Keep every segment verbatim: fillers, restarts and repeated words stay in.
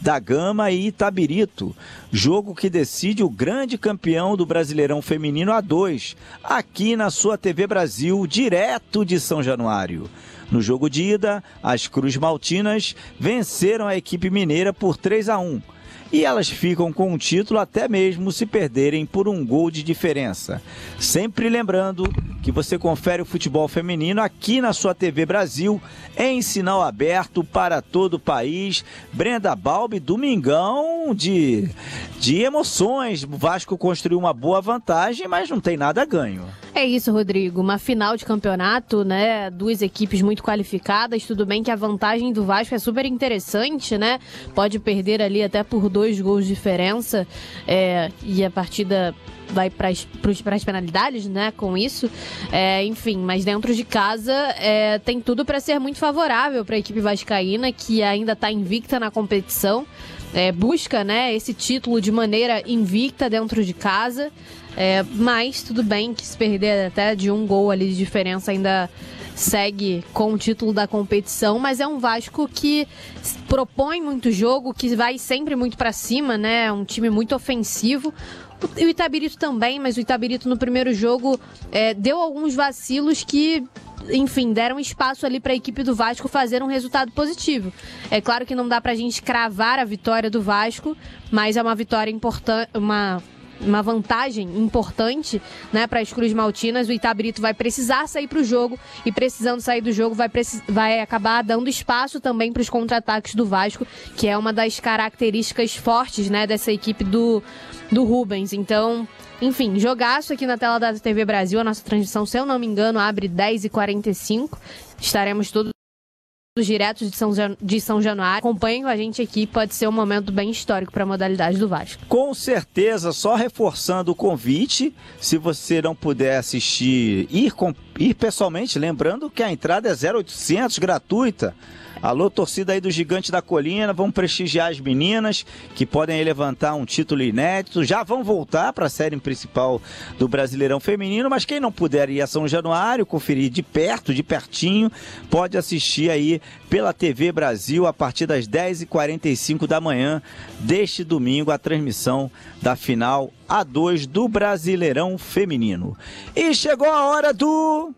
da Gama e Itabirito, jogo que decide o grande campeão do Brasileirão Feminino A dois, aqui na sua T V Brasil, direto de São Januário. No jogo de ida, as Cruz Maltinas venceram a equipe mineira por três a um. E elas ficam com o título até mesmo se perderem por um gol de diferença. Sempre lembrando que você confere o futebol feminino aqui na sua T V Brasil, em sinal aberto para todo o país. Brenda Balbi, domingão de, de emoções. O Vasco construiu uma boa vantagem, mas não tem nada a ganho. É isso, Rodrigo. Uma final de campeonato, né? Duas equipes muito qualificadas. Tudo bem que a vantagem do Vasco é super interessante, né? Pode perder ali até por dois gols de diferença. É, e a partida vai para as penalidades, né? Com isso. É, enfim, mas dentro de casa é, tem tudo para ser muito favorável para a equipe vascaína, que ainda está invicta na competição. É, busca, né, esse título de maneira invicta dentro de casa. É, mas tudo bem que se perder até de um gol ali de diferença ainda segue com o título da competição, mas é um Vasco que propõe muito jogo, que vai sempre muito para cima, né? É um time muito ofensivo. O Itabirito também, mas o Itabirito no primeiro jogo é, deu alguns vacilos que, enfim, deram espaço ali para a equipe do Vasco fazer um resultado positivo. É claro que não dá pra gente cravar a vitória do Vasco, mas é uma vitória importante, uma uma vantagem importante, né, para as Cruz Maltinas. O Itabirito vai precisar sair para o jogo e, precisando sair do jogo, vai, precis... vai acabar dando espaço também para os contra-ataques do Vasco, que é uma das características fortes, né, dessa equipe do, do Rubens. Então, enfim, jogaço aqui na tela da T V Brasil. A nossa transmissão, se eu não me engano, abre dez e quarenta e cinco. Estaremos todos diretos de São, de São Januário. Acompanhem com a gente aqui, pode ser um momento bem histórico para a modalidade do Vasco. Com certeza, só reforçando o convite, se você não puder assistir, ir, com, ir pessoalmente, lembrando que a entrada é zero oitocentos, gratuita. Alô, torcida aí do Gigante da Colina, vamos prestigiar as meninas que podem aí levantar um título inédito, já vão voltar para a série principal do Brasileirão Feminino, mas quem não puder ir a São Januário, conferir de perto, de pertinho, pode assistir aí pela T V Brasil a partir das dez e quarenta e cinco da manhã deste domingo a transmissão da final A dois do Brasileirão Feminino. E chegou a hora do...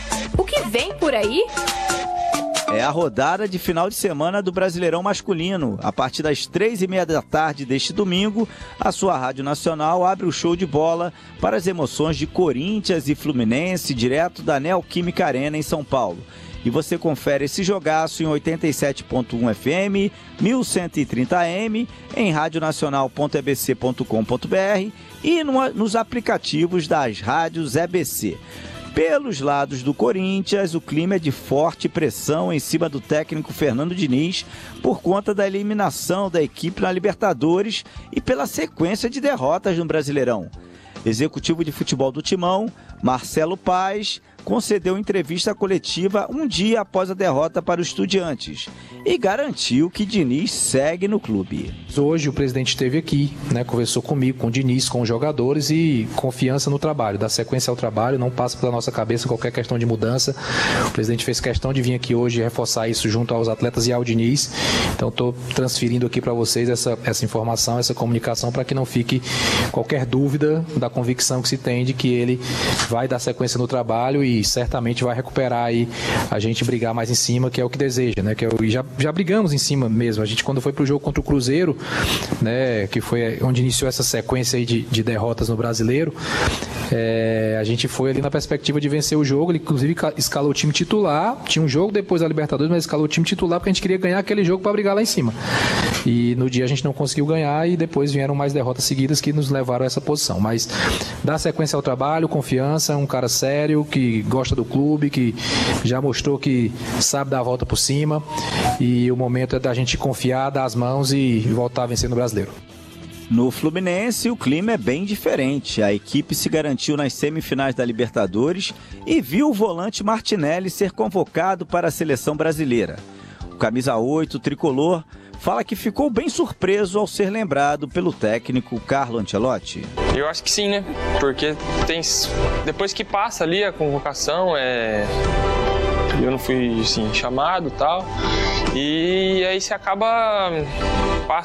O que vem por aí? É a rodada de final de semana do Brasileirão Masculino. A partir das três e meia da tarde deste domingo, a sua Rádio Nacional abre o show de bola para as emoções de Corinthians e Fluminense, direto da Neoquímica Arena em São Paulo. E você confere esse jogaço em oitenta e sete ponto um F M, mil cento e trinta A M, em radionacional ponto e b c ponto com ponto b r e no, nos aplicativos das rádios E B C. Pelos lados do Corinthians, o clima é de forte pressão em cima do técnico Fernando Diniz por conta da eliminação da equipe na Libertadores e pela sequência de derrotas no Brasileirão. Executivo de futebol do Timão, Marcelo Paes, concedeu entrevista coletiva um dia após a derrota para os Estudiantes e garantiu que Diniz segue no clube. Hoje o presidente esteve aqui, né, conversou comigo, com o Diniz, com os jogadores e confiança no trabalho, dar sequência ao trabalho, não passa pela nossa cabeça qualquer questão de mudança. O presidente fez questão de vir aqui hoje e reforçar isso junto aos atletas e ao Diniz, então estou transferindo aqui para vocês essa, essa informação, essa comunicação para que não fique qualquer dúvida da convicção que se tem de que ele vai dar sequência no trabalho e E certamente vai recuperar aí a gente brigar mais em cima, que é o que deseja, né? Que é o, e já, já brigamos em cima mesmo. A gente, quando foi pro jogo contra o Cruzeiro, né? Que foi onde iniciou essa sequência aí de, de derrotas no Brasileiro, é, a gente foi ali na perspectiva de vencer o jogo. Ele, inclusive, escalou o time titular. Tinha um jogo depois da Libertadores, mas escalou o time titular porque a gente queria ganhar aquele jogo para brigar lá em cima. E no dia a gente não conseguiu ganhar e depois vieram mais derrotas seguidas que nos levaram a essa posição. Mas dá sequência ao trabalho, confiança, um cara sério, que gosta do clube, que já mostrou que sabe dar a volta por cima, e o momento é da gente confiar, dar as mãos e voltar a vencer no Brasileiro. No Fluminense, o clima é bem diferente. A equipe se garantiu nas semifinais da Libertadores e viu o volante Martinelli ser convocado para a seleção brasileira. O camisa oito, tricolor, fala que ficou bem surpreso ao ser lembrado pelo técnico Carlo Ancelotti. Eu acho que sim, né? Porque tem, depois que passa ali a convocação, é... eu não fui assim, chamado e tal, e aí você acaba